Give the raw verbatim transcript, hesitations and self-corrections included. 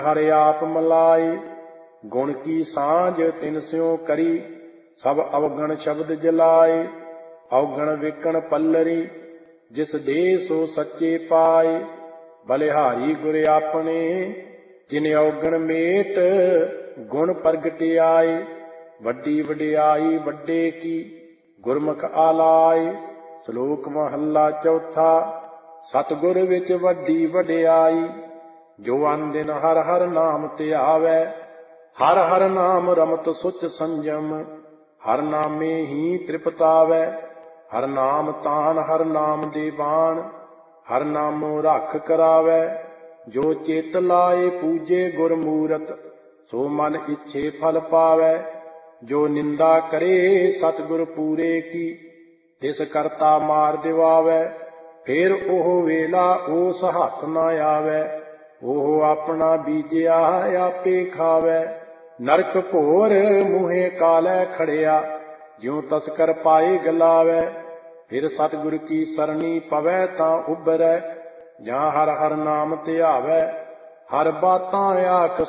हर आप मलाए। गुण की सांझ तिन स्यों करी, सब अवगण शब्द जलाए। अवगण विकण पल्लरी, जिस दे सो सच्चे पाए। बलिहारी गुर आपने, जिन अवगण मेट गुण प्रगट आए। वड्डी वडियाई वड्डे की, गुरमुख आलाए। श्लोक महला चौथा। सतगुर विच वड्डी वडियाई, जो अन दिन हर हर नाम ध्यावै। हर हर नाम रमत सुच संजम, हर नामे ही तृपतावै। हर नाम तान हर नाम देवान, हर नामो रख करावै। जो चित लाए पूजे गुरमूरत, सो मन इच्छे फल पावै। जो निंदा करे सतगुर पूरे की, तिस करता मार दिवावै। फिर ओह वेला ओस हथ न आवै, ओह अपना बीजिया आपे खावै। नरक घोर मुहे कालै खड़िया, ज्यों तस्कर पाए गलावै। फिर सतगुर की सरनी पवै तां उबरै, जां हर हर नाम ध्यावै। हर बातां आख